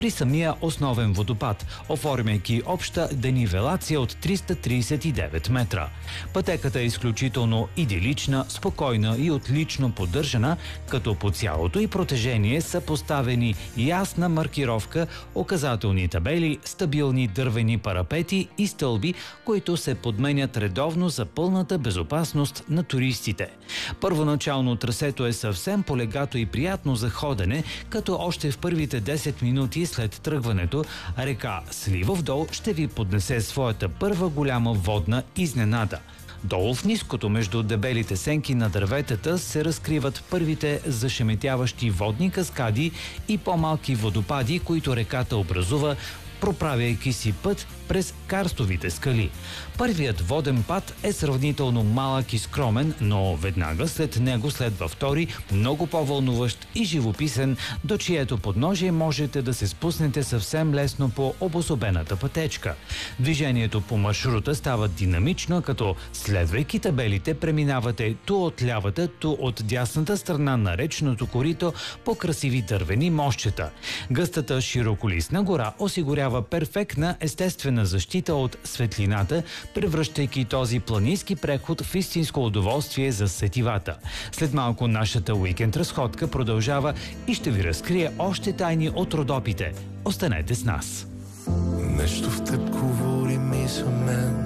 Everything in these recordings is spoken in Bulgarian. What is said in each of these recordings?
при самия основен водопад, оформяйки обща денивелация от 339 метра. Пътеката е изключително идилична, спокойна и отлично поддържана, като по цялото и протежение са поставени ясна маркировка, указателни табели, стабилни дървени парапети и стълби, които се подменят редовно за пълната безопасност на туристите. Първоначално трасето е съвсем полегато и приятно за ходене, като още в първите 10 минути след тръгването река Сливов дол ще ви поднесе своята първа голяма водна изненада. Долу в ниското между дебелите сенки на дърветата се разкриват първите зашеметяващи водни каскади и по-малки водопади, които реката образува, проправяйки си път през карстовите скали. Първият воден пад е сравнително малък и скромен, но веднага след него следва втори, много по-вълнуващ и живописен, до чието подножие можете да се спуснете съвсем лесно по обособената пътечка. Движението по маршрута става динамично, като следвайки табелите преминавате ту от лявата, ту от дясната страна на речното корито по красиви дървени мостчета. Гъстата широколистна гора осигурява перфектна естествена защита от светлината, превръщайки този планински преход в истинско удоволствие за сетивата. След малко нашата уикенд разходка продължава и ще ви разкрие още тайни от Родопите. Останете с нас! Нещо в теб говори ми за мен,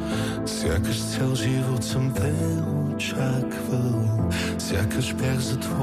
сякаш цял живот съм те очаквал, сякаш бях за твой